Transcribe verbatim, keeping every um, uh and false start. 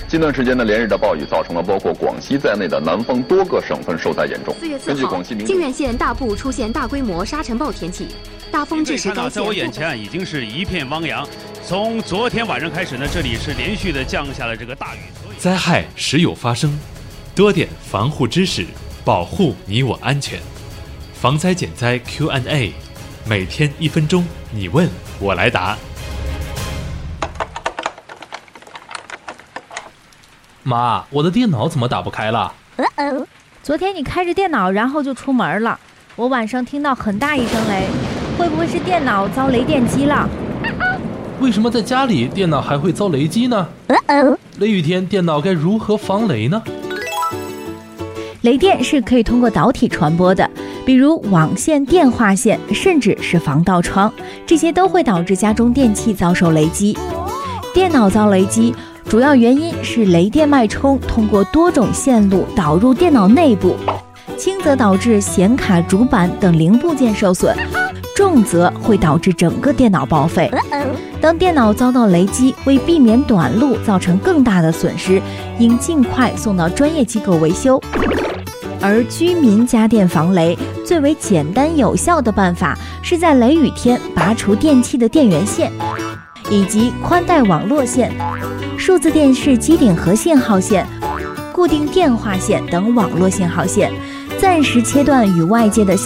近段时间呢，连日的暴雨造成了包括广西在内的南方多个省份受灾严重。 四月四号，靖远县大部出现大规模沙尘暴天气，大风致使该县。 在我眼前已经是一片汪洋。从昨天晚上开始呢，这里是连续的降下了这个大雨。 灾害时有发生，多点防护知识，保护你我安全。防灾减灾 Q and A， 每天一分钟，你问我来答。 妈，我的电脑怎么打不开了？ 呃昨天你开着电脑，然后就出门了。我晚上听到很大一声雷，会不会是电脑遭雷电击了？ 为什么在家里电脑还会遭雷击呢？雷雨天电脑该如何防雷呢？ 雷电是可以通过导体传播的，比如网线、电话线，甚至是防盗窗，这些都会导致家中电器遭受雷击。电脑遭雷击主要原因是雷电脉冲通过多种线路导入电脑内部，轻则导致显卡、主板等零部件受损，重则会导致整个电脑报废。当电脑遭到雷击，为避免短路造成更大的损失，应尽快送到专业机构维修。而居民家电防雷最为简单有效的办法，是在雷雨天拔除电器的电源线，以及宽带网络线、数字电视机顶盒信号线、固定电话线等网络信号线，暂时切断与外界的